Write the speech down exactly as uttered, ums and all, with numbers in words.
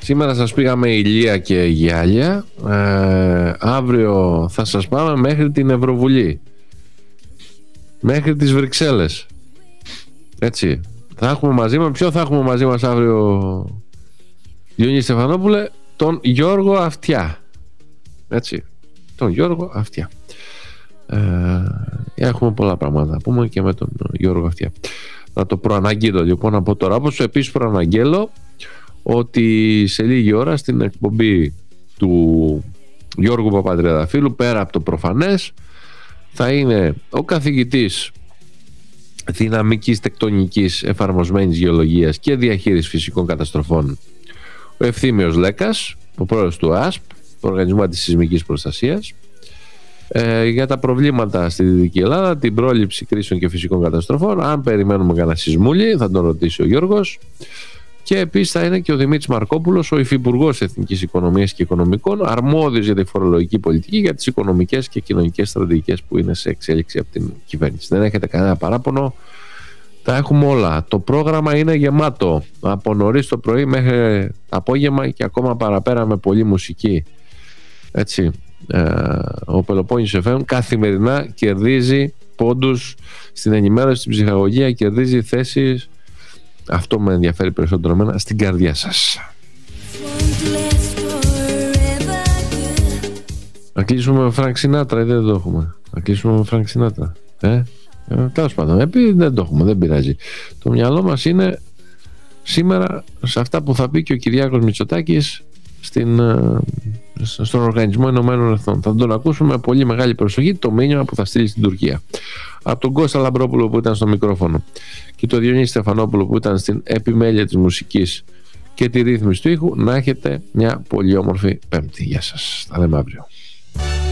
Σήμερα σας πήγαμε Ηλία και Γιάλια. ε, Αύριο θα σας πάμε μέχρι την Ευρωβουλή, μέχρι τις Βρυξέλλες. Έτσι. Θα έχουμε μαζί μας, ποιο θα έχουμε μαζί μας αύριο, Διονύση Στεφανόπουλε? Τον Γιώργο Αυτιά. Έτσι. Τον Γιώργο Αυτιά. ε, Έχουμε πολλά πράγματα να πούμε και με τον Γιώργο Αυτιά. Θα το προαναγγείλω λοιπόν από τώρα. Όπως επίσης προαναγγέλω ότι σε λίγη ώρα στην εκπομπή του Γιώργου Παπατριαδαφύλου, πέρα από το προφανές, θα είναι ο καθηγητής δυναμικής τεκτονικής εφαρμοσμένης γεωλογίας και διαχείρισης φυσικών καταστροφών, ο Ευθύμιος Λέκας, ο πρόεδρος του ΑΣΠ, του Οργανισμού Αντισυσμικής Προστασίας, ε, για τα προβλήματα στη Δυτική Ελλάδα, την πρόληψη κρίσεων και φυσικών καταστροφών. Αν περιμένουμε κανένα σεισμούλι, θα τον ρωτήσει ο Γιώργος. Και επίσης θα είναι και ο Δημήτρης Μαρκόπουλος, ο Υφυπουργός Εθνικής Οικονομίας και Οικονομικών, αρμόδιος για τη φορολογική πολιτική, για τις οικονομικές και κοινωνικές στρατηγικές που είναι σε εξέλιξη από την κυβέρνηση. Δεν έχετε κανένα παράπονο, τα έχουμε όλα. Το πρόγραμμα είναι γεμάτο από νωρίς το πρωί μέχρι απόγευμα και ακόμα παραπέρα με πολλή μουσική. Έτσι. Ο Πελοπόννησος εφ εμ καθημερινά κερδίζει πόντους στην ενημέρωση, στην ψυχαγωγία, κερδίζει θέσεις. Αυτό με ενδιαφέρει περισσότερο εμένα, στην καρδιά σας. Να κλείσουμε με Φρανκ Σινάτρα ή δεν το έχουμε? Να κλείσουμε με Φρανκ Σινάτρα. Ε, ε τέλος πάντων, επειδή δεν το έχουμε, δεν πειράζει. Το μυαλό μας είναι σήμερα σε αυτά που θα πει και ο Κυριάκος Μητσοτάκης στην, στον Οργανισμό Ηνωμένων Εθνών. Θα τον ακούσουμε με πολύ μεγάλη προσοχή, το μήνυμα που θα στείλει στην Τουρκία. Από τον Κώστα Λαμπρόπουλο που ήταν στο μικρόφωνο και τον Διονύση Στεφανόπουλο που ήταν στην επιμέλεια της μουσικής και τη ρύθμιση του ήχου, να έχετε μια πολύ όμορφη Πέμπτη. Γεια σας, τα λέμε αύριο.